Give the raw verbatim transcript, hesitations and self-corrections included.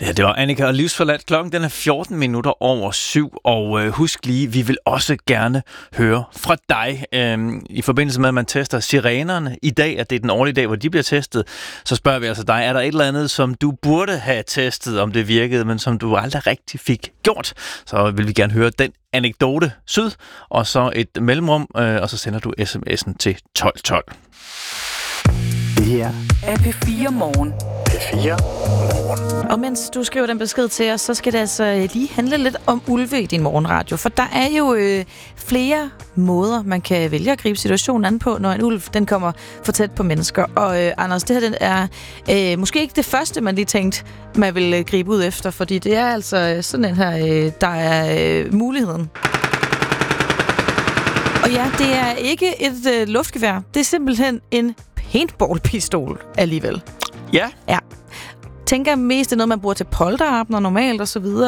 Ja, det var Annika og Livsforladt. Klokken den er fjorten minutter over syv, og øh, husk lige, vi vil også gerne høre fra dig. Øhm, I forbindelse med, at man tester sirenerne i dag, at det er den årlige dag, hvor de bliver testet, så spørger vi altså dig, er der et eller andet, som du burde have testet, om det virkede, men som du aldrig rigtig fik gjort? Så vil vi gerne høre den anekdote syd, og så et mellemrum, øh, og så sender du sms'en til tolv tolv. Det her er P fire Morgen. P fire Morgen. Og mens du skriver den besked til os, så skal det altså lige handle lidt om ulve i din morgenradio. For der er jo øh, flere måder, man kan vælge at gribe situationen an på, når en ulv den kommer for tæt på mennesker. Og øh, Anders, det her den er øh, måske ikke det første, man lige tænkte, man vil øh, gribe ud efter. Fordi det er altså sådan en her, øh, der er øh, muligheden. Og ja, det er ikke et øh, luftgevær. Det er simpelthen en paintballpistol alligevel. Ja. Ja. Tænker mest, det er noget, man bruger til polterabner normalt og så videre.